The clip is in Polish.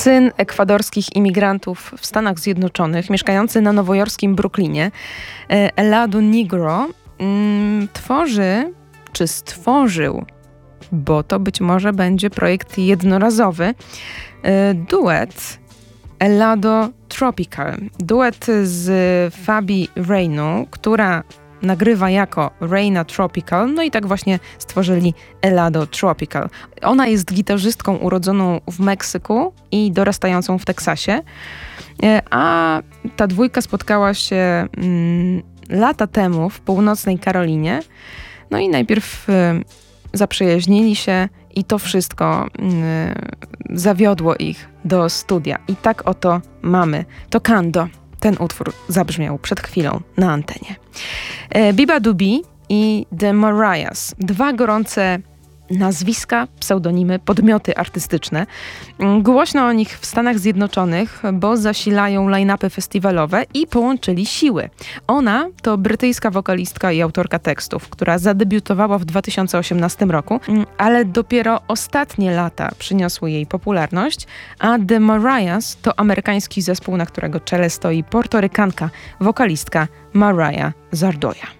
syn ekwadorskich imigrantów w Stanach Zjednoczonych, mieszkający na nowojorskim Brooklynie, Elado Negro, stworzył, bo to być może będzie projekt jednorazowy, duet Elado Tropical. Duet z Fabi Reinu, która nagrywa jako Reina Tropical, no i tak właśnie stworzyli Elado Tropical. Ona jest gitarzystką urodzoną w Meksyku i dorastającą w Teksasie, a ta dwójka spotkała się lata temu w północnej Karolinie, no i najpierw zaprzyjaźnili się i to wszystko zawiodło ich do studia. I tak oto mamy Tocando. Ten utwór zabrzmiał przed chwilą na antenie. Biba Dubi i The Mariahs. Dwa gorące nazwiska, pseudonimy, podmioty artystyczne. Głośno o nich w Stanach Zjednoczonych, bo zasilają line-upy festiwalowe i połączyli siły. Ona to brytyjska wokalistka i autorka tekstów, która zadebiutowała w 2018 roku, ale dopiero ostatnie lata przyniosły jej popularność, a The Mariahs to amerykański zespół, na którego czele stoi portorykanka, wokalistka Mariah Zardoya.